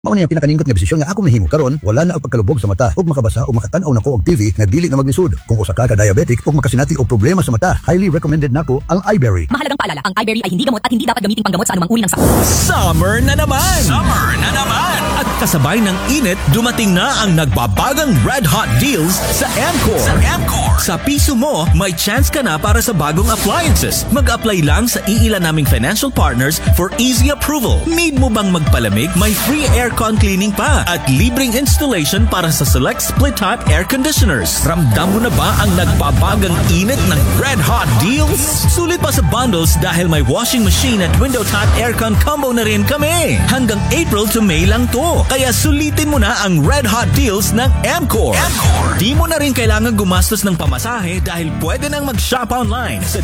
Mao niya pinakaningot nga desisyon nga ako mahimo karon wala na og pagkalubog sa mata ug makabasa o makatan-aw nako og TV nga dili na maglisod. Kung usa ka diabetic ug makasinati og problema sa mata, highly recommended nako ang iBerry. Mahalagang paalala, ang iBerry ay hindi gamot at hindi dapat gamitin panggamot sa anumang uri ng sakit. Summer na naman! Summer na naman! At kasabay ng init, dumating na ang nagbabagang red hot deals sa Amcor. Sa piso mo, may chance ka na para sa bagong appliances. Mag-apply lang sa iilan naming financial partners for easy approval. Need mo bang magpalamig? May free aircon cleaning pa at libreng installation para sa select split-type air conditioners. Ramdam mo na ba ang nagbabagang init ng red hot deals? Sulit pa sa bundles dahil may washing machine at window-type aircon combo na rin kami. Hanggang April to May lang to. Kaya sulitin mo na ang red hot deals ng Amcor. Di mo na rin kailangan gumastos ng pamasahe dahil pwede nang mag-shop online sa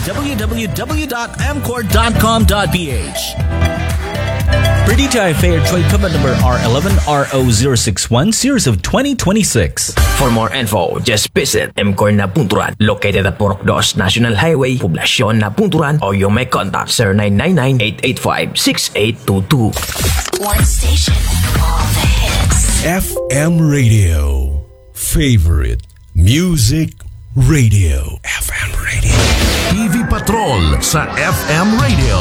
www.amcor.com.ph. Perdita Fair Trade Permit number R11RO061 series of 2026. For more info, just visit Amcor na Punturan, located at Purok 2 National Highway, Poblasyon na Punturan, or you may contact 0999-885-6822. One station, all the hits. FM Radio. Favorite Music Radio. FM Radio. TV Patrol sa FM Radio.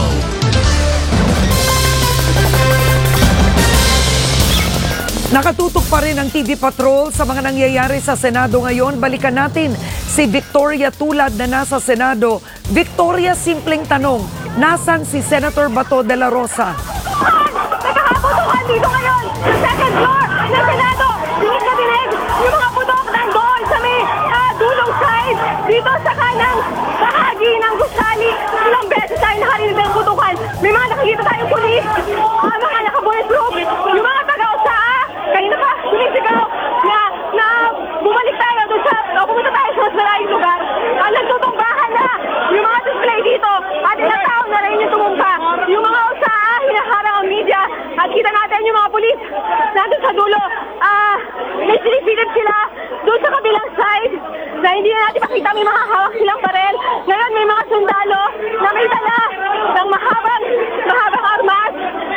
Nakatutok pa rin ang TV Patrol sa mga nangyayari sa Senado ngayon. Balikan natin si Victoria Tulad na nasa Senado. Victoria, simpleng tanong, nasan si Senator Bato de la Rosa? Nakakaputukan dito ngayon sa second floor ng Senado. Dinig na dinig, yung mga putok nandoon sa may dulong side dito sa kanang bahagi ng gusali. Ilang beses tayo nakarinig ng putukan. May mga nakikita tayong pulis, mga naka-bulletproof, yung mga taga-usaa. Kanina pa, sumisigaw na bumalik tayo doon sa, pumunta tayo sa mas maraming lugar. Nagtutungbahan na yung mga display dito at ilang tao na rin yung tumumpa. Yung mga usaa, hinaharang ang media at kita natin yung mga pulis nandun sa dulo. May sinisilip sila doon sa kabilang side na hindi na natin makita, may mga hawak silang barel. Ngayon may mga sundalo na may dala ng mahabang armas.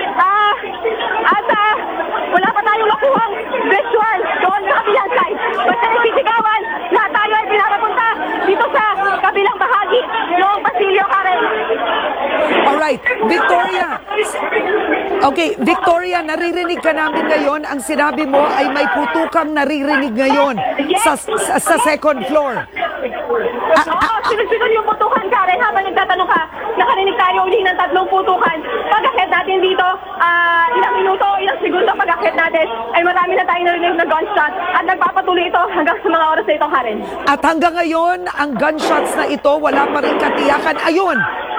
Wala pa tayong nakuhang visual doon sa kabilang side. Basta nagsisigawan, lahat tayo ay pinapapunta dito sa kabilang bahagi ng Basilio, Karen. Alright, Victoria. Okay, Victoria, naririnig ka namin ngayon. Ang sinabi mo ay may putukang naririnig ngayon sa second floor. Oo, sunod-sunod yung putukan, Karen. Habang nagtatanong ka, nakarinig tayo uli ng 3 putukan. Pag-akit natin dito, ilang minuto, ilang segundo pag-akit natin, ay marami na tayong narinig na gunshot at nagpapatuloy ito hanggang sa mga oras na ito, Karen. At hanggang ngayon, ang gunshots na ito, wala pa rin katiyakan. Ayun!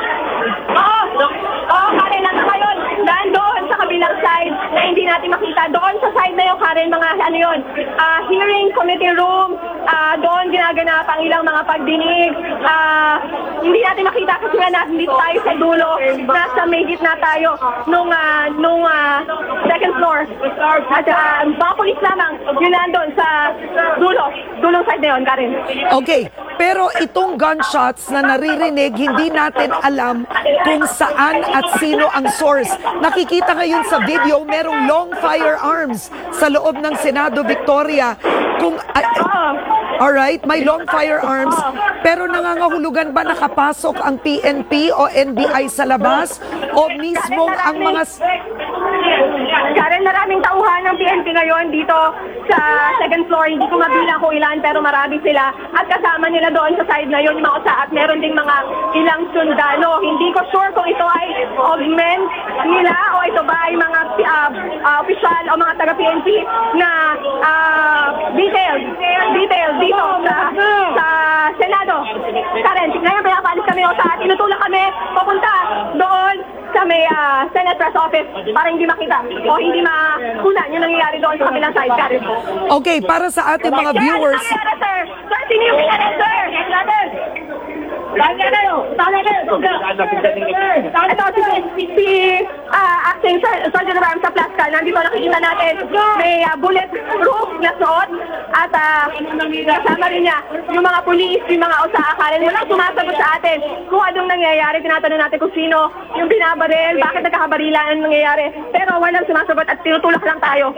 Oo, Karen, hanggang ngayon, doon sa kabilang side na hindi natin makita. Doon sa side na yun, Karen, mga hearing committee room, doon ginaganap ang ilang mga pagdinig. Hindi natin makita kasi nga nandito tayo sa dulo. Nasa may gitna tayo nung second floor. At mga polis lamang yun nandun sa dulong side na yun, Karen. Okay, pero itong gunshots na naririnig, hindi natin alam kung saan at sino ang source. Nakikita ngayon sa video, merong long firearms sa loob ng Senado, Victoria. Alright, may long firearms, pero nangangahulugan ba nakapasok ang PNP o NBI sa labas? O mismong ang mga... Karen, maraming tauhan ng PNP ngayon dito sa second floor. Hindi ko mabilang kung ilan, pero marami sila. At kasama nila doon sa side na yun, yung mga usa, at meron ding mga ilang sundalo. Hindi ko sure kung ito ay augment nila o ito ba ay mga opisyal o mga taga-PNP na details dito sa Senado. Karen, ngayon may apalis kami o sa tinutulak kami papunta doon sa may Senate Press Office para hindi makita o hindi makunan yung nangyayari doon sa kabilang side, Karen. Okay, para sa ating mga viewers... Sir, sir, sir. Ito si acting Sergeant Ram sa Plaska. Nandito nakikita natin may bulletproof na suot at kasama rin niya yung mga pulis, yung mga usaakaran. Walang sumasagot sa atin kung anong nangyayari. Tinatanong natin kung sino yung binabaril, bakit nagkakabarilan, anong nangyayari. Pero walang sumasagot at tinutulak lang tayo.